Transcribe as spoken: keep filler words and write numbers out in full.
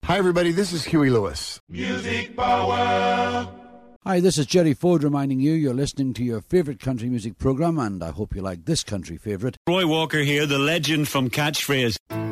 Hi, everybody. This is Huey Lewis. Music Power. Hi, this is Jerry Ford reminding you you're listening to your favourite country music programme, and I hope you like this country favourite. Roy Walker here, the legend from Catchphrase.